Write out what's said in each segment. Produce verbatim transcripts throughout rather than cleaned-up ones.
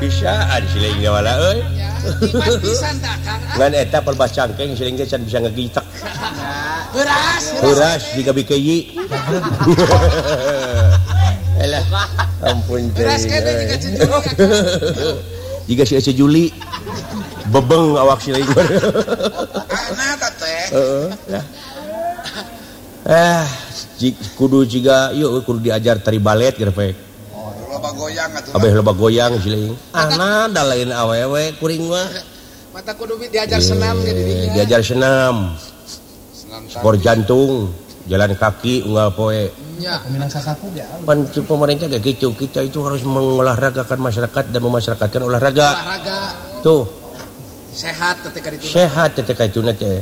bisaan siling wala euy. Pisan tak Kang. Ngan eta perbas cangkeng siling teh can bisa ngagitak. Heuras. Heuras di gabikeyi. Elah. Ampun teh. Heuras kene jiga Juli. Jiga si Ece Juli. Bebeng awak siling. Ana teh. Heeh. Ah, kudu jiga yuk kudu diajar tari balet grepek. Oh, loba goyang atuh. Abeh loba goyang siling. Ana da lain awewe kuring mah. Mata kudu diajar senam ge didinya. Diajar senam. Sport jantung, jalan kaki unggal poe. Nya, minang sasapu ge. Pan pemerintah kayak gitu, kita itu harus mengolahragakan masyarakat dan memasyarakatkan olahraga. Olahraga. Tuh. Sehat ketika itu. Sehat ketika itu teh.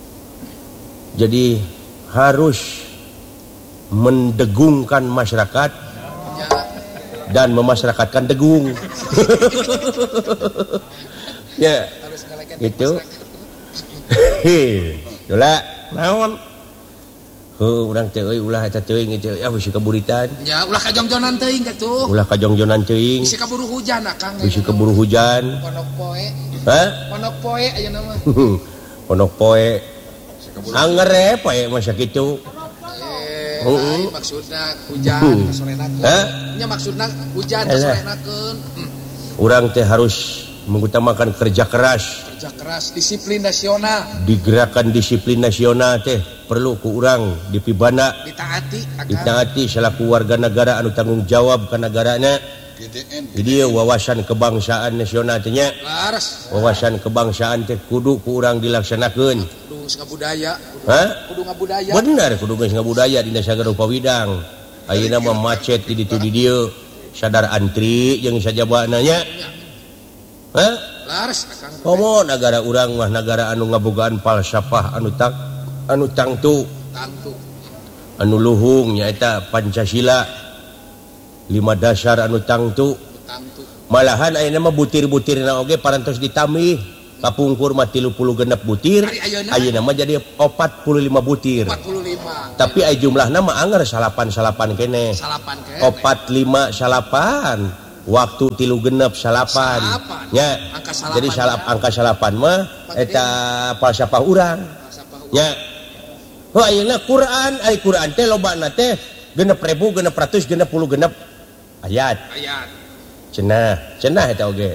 Jadi harus mendegungkan masyarakat ya. Dan memasyarakatkan degung. Ya, gitu. Heula, naon? Heuh, urang teh euy ulah eta teuing teh ya bisi kaburitan. Ya, ulah kajongjonan teuing katuh. Ulah kajongjonan teuing. Bisi kaburu hujan Kang. Bisi kaburu hujan. Pondok poe. Hah? Pondok poe ayeuna mah. Pondok poe. Anger poe masa kitu. Eh, uh, maksudna hujan kasorenakeun. Hah? Nya maksudna hujan kasorenakeun. Urang teh harus mengutamakan kerja keras. Kerja keras, disiplin nasional. Digerakan disiplin nasional teh perlu ku urang dipibana. Ditaati, ditaati selaku warga negara anu tanggung jawab ka nagarana. Jadi wawasan kebangsaan nasional teh nya. Laras. Wawasan kebangsaan teh kudu ku urang dilaksanakeun. Kudu ngabudaya. Hah? Kudu ngabudaya. Bener kudu geus ngabudaya dina sagara pawidang. Ayeuna mah macet di ditu di dieu. Sadar antri jeung sajabana nya. Hah? Laras Kang. Komo negara urang mah negara anu ngabogaan falsafah anu tak anu tangtu. Tangtu. Anu luhung nyaeta Pancasila. Lima dasar anu tangtu. Tangtu. Malahan ayeuna mah butir-butirna oge parantos ditamih. Kapungkur mah tilu puluh genep butir. Ayeuna mah jadi empat puluh lima butir. empat puluh lima. Tapi aya jumlahna mah anger salapan-salapan kene. Salapan kene. empat puluh lima salapan. Waktu tilu genep salapan. Nya. Jadi salap angka salapan mah eta falsafah urang. Nya. Oh ayeuna Quran, ai Quran teh lobana teh genep ribu, genep ratus, genep puluh genep ayat. Ayat. Cenah, cenah eta oge.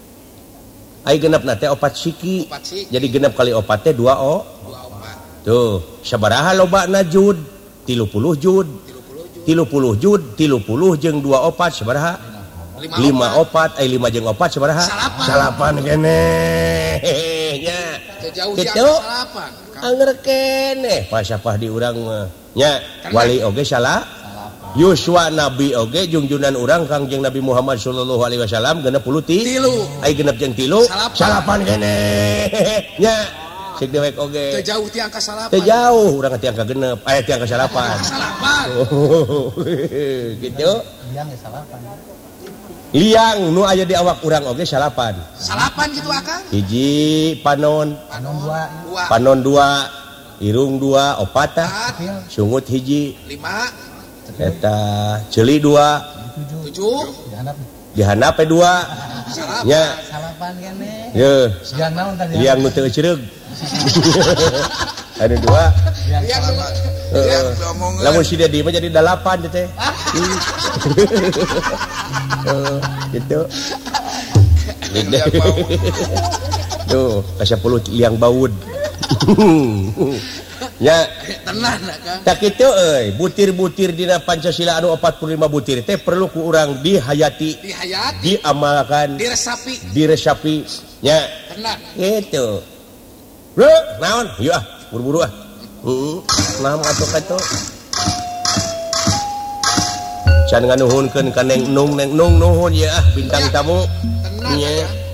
Ai genepna teh opat siki. Jadi genep kali opat teh dua o. dua opat. Tuh, sabaraha lobana jud? tilu puluh jud. tilu puluh jud, tilu puluh jeung dua opat sabaraha? lima opat, ai lima jeung opat sabaraha? Salapan. Salapan kene. Nya. Jauh di salapan. Anger kene. Falsafah di urang mah. Nya, wali oge salah. Yuswa Nabi oge junjunan urang Kangjeng Nabi Muhammad sallallahu alaihi wasallam genep puluh tilu. Ai genep jeung tilu salapan kene. Nya. Sik dewek oge. Teu jauh ti angka salapan. Teu jauh urang ti angka genep, aya ti angka salapan. Salapan. Gitu. Liang ge salapan. Liang nu aya di awak urang oge salapan. Salapan gitu Akang? Hiji panon. Panon dua. Panon dua. Irung dua, opat tah. Sungut hiji. Lima. Eta ceuli dua. Tujuh. Dihandap dua. Nya. Salapan kene. Ye. Siang naon tadi? Liang nu teu ceureug. Ada dua. Liang Heeh. Lamun si Dedi mah jadi dalapan teh. Heeh, gitu. Tuh, ka sepuluh liang baud. Ya, tenang Kang. tak kitu euy, butir-butir dina Pancasila anu empat puluh lima butir teh perlu ku urang dihayati, dihayati, diamalkan, diresapi, diresapi. Nya. Tenang. Gitu. Bro, naon? Yuk ah, buru-buru ah. Heeh. Naon atuh katu? Can nganuhunkeun ka Neng Nung, Neng Nung nuhun ya ah bintang tamu. Tenang.